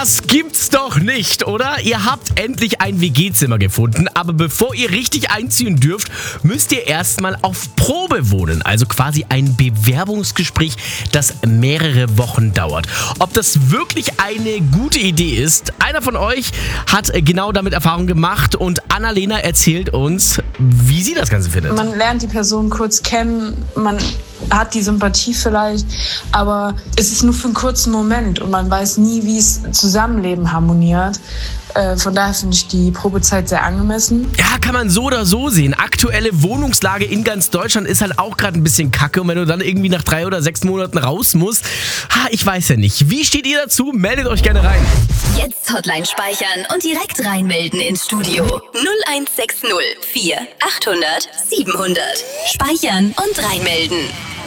Das gibt's doch nicht, oder? Ihr habt endlich ein WG-Zimmer gefunden, aber bevor ihr richtig einziehen dürft, müsst ihr erstmal auf Probe wohnen. Also quasi ein Bewerbungsgespräch, das mehrere Wochen dauert. Ob das wirklich eine gute Idee ist, einer von euch hat genau damit Erfahrung gemacht und Annalena erzählt uns, wie sie das Ganze findet. Man lernt die Person kurz kennen, man hat die Sympathie vielleicht, aber es ist nur für einen kurzen Moment und man weiß nie, wie es Zusammenleben harmoniert. Von daher finde ich die Probezeit sehr angemessen. Ja, kann man so oder so sehen. Aktuelle Wohnungslage in ganz Deutschland ist halt auch gerade ein bisschen kacke und wenn du dann irgendwie nach 3 oder 6 Monaten raus musst, ich weiß ja nicht. Wie steht ihr dazu? Meldet euch gerne rein. Jetzt Hotline speichern und direkt reinmelden ins Studio. 0160 4 800 700. Speichern und reinmelden.